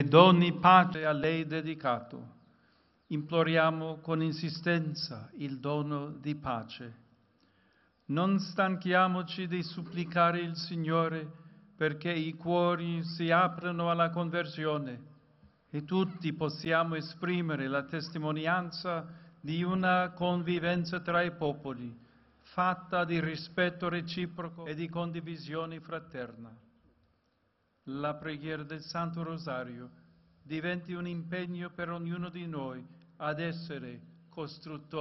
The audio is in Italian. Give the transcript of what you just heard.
ed ogni pace a lei dedicato. Imploriamo con insistenza il dono di pace. Non stanchiamoci di supplicare il Signore perché i cuori si aprano alla conversione e tutti possiamo esprimere la testimonianza di una convivenza tra i popoli, fatta di rispetto reciproco e di condivisione fraterna. La preghiera del Santo Rosario diventi un impegno per ognuno di noi ad essere costruttori